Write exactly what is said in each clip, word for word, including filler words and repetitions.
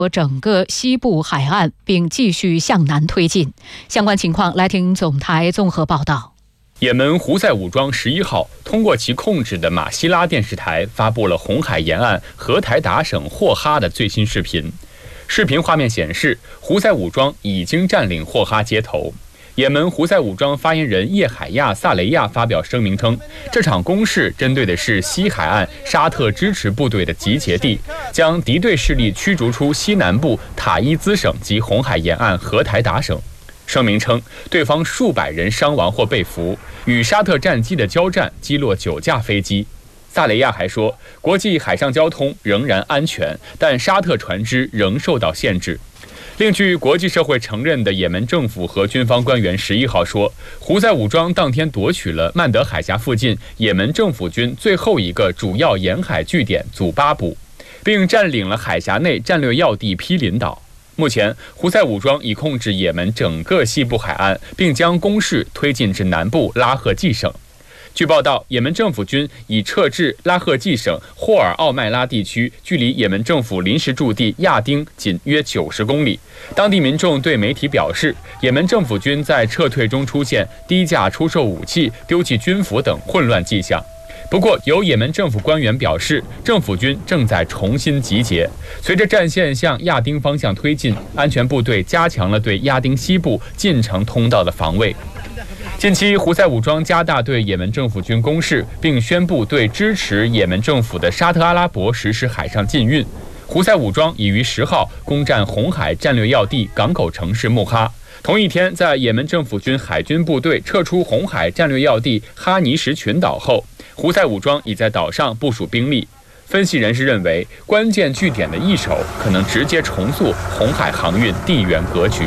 和整个西部海岸，并继续向南推进。相关情况，来听总台综合报道。 也门胡塞武装十一号通过其控制的马希拉电视台发布了红海沿岸荷台达省霍哈的最新视频。视频画面显示，胡塞武装已经占领霍哈街头。也门胡塞武装发言人叶海亚·萨雷亚发表声明称，这场攻势针对的是西海岸沙特支持部队的集结地，将敌对势力驱逐出西南部塔伊兹省及红海沿岸荷台达省。声明称，对方数百人伤亡或被俘，与沙特战机的交战击落九架飞机。萨雷亚还说，国际海上交通仍然安全，但沙特船只仍受到限制。另据国际社会承认的也门政府和军方官员十一号说，胡塞武装当天夺取了曼德海峡附近也门政府军最后一个主要沿海据点祖巴卜，并占领了海峡内战略要地毗邻岛。目前，胡塞武装已控制也门整个西部海岸，并将攻势推进至南部拉赫季省。据报道，也门政府军已撤至拉赫季省霍尔奥麦拉地区，距离也门政府临时驻地亚丁仅约九十公里。当地民众对媒体表示，也门政府军在撤退中出现低价出售武器、丢弃军服等混乱迹象。不过，有也门政府官员表示，政府军正在重新集结。随着战线向亚丁方向推进，安全部队加强了对亚丁西部进城通道的防卫。近期，胡塞武装加大对也门政府军攻势，并宣布对支持也门政府的沙特阿拉伯实施海上禁运。胡塞武装已于十号攻占红海战略要地港口城市穆哈。同一天，在也门政府军海军部队撤出红海战略要地哈尼什群岛后，胡塞武装已在岛上部署兵力。分析人士认为，关键据点的易手可能直接重塑红海航运地缘格局。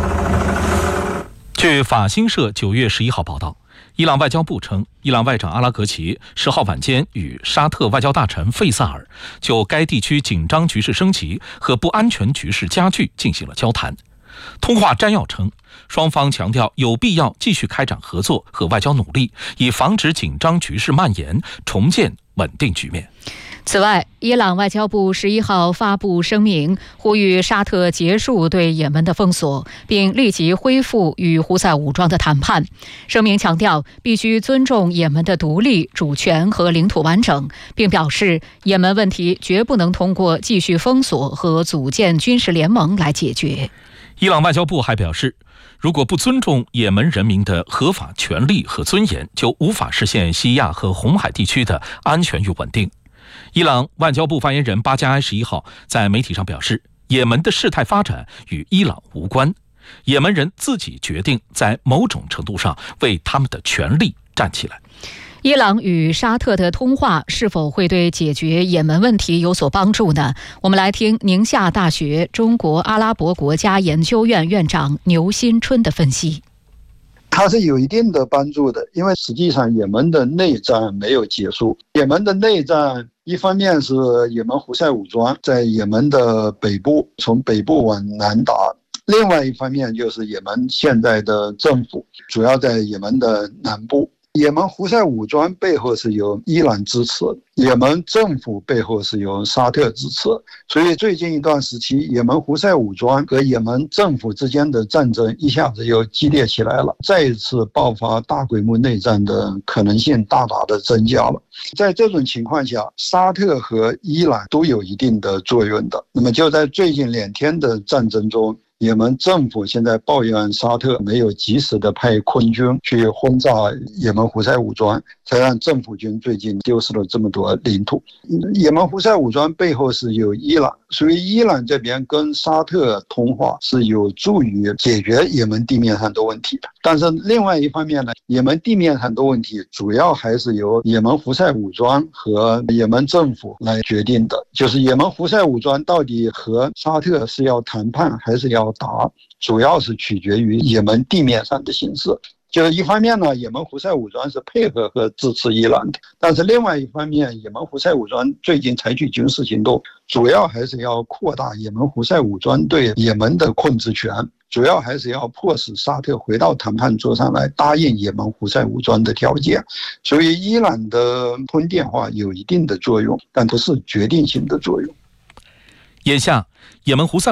据法新社九月十一号报道，伊朗外交部称，伊朗外长阿拉格齐十号晚间与沙特外交大臣费萨尔就该地区紧张局势升级和不安全局势加剧进行了交谈。通话摘要称，双方强调有必要继续开展合作和外交努力，以防止紧张局势蔓延，重建稳定局面。 此外，伊朗外交部十一号发布声明，呼吁沙特结束对也门的封锁，并立即恢复与胡塞武装的谈判。声明强调，必须尊重也门的独立、主权和领土完整，并表示，也门问题绝不能通过继续封锁和组建军事联盟来解决。 伊朗外交部还表示，如果不尊重也门人民的合法权利和尊严，就无法实现西亚和红海地区的安全与稳定。伊朗外交部发言人巴加埃十一号在媒体上表示，也门的事态发展与伊朗无关，也门人自己决定在某种程度上为他们的权利站起来。 伊朗与沙特的通话是否会对解决也门问题有所帮助呢？我们来听宁夏大学中国阿拉伯国家研究院院长牛新春的分析。 它是有一定的帮助的，因为实际上也门的内战没有结束。也门的内战一方面是也门胡塞武装在也门的北部，从北部往南打，另外一方面就是也门现在的政府主要在也门的南部。也门胡塞武装背后是由伊朗支持，也门政府背后是由沙特支持，所以最近一段时期，也门胡塞武装和也门政府之间的战争一下子又激烈起来了，再一次爆发大规模内战的可能性大大的增加了。在这种情况下，沙特和伊朗都有一定的作用的。那么就在最近两天的战争中，也门政府现在抱怨沙特没有及时的派空军去轰炸也门胡塞武装，才让政府军最近丢失了这么多领土。也门胡塞武装背后是有伊朗，所以伊朗这边跟沙特通话是有助于解决也门地面上的问题的。但是另外一方面呢，也门地面上的问题主要还是由也门胡塞武装和也门政府来决定的，就是也门胡塞武装到底和沙特是要谈判还是要打，主要是取决于也门地面上的形势。就是一方面呢，也门胡塞武装是配合和支持伊朗的，但是另外一方面，也门胡塞武装最近采取军事行动，主要还是要扩大也门胡塞武装对也门的控制权，主要还是要迫使沙特回到谈判桌上来答应也门胡塞武装的条件。所以伊朗的通电话有一定的作用，但不是决定性的作用。 眼下，也门胡塞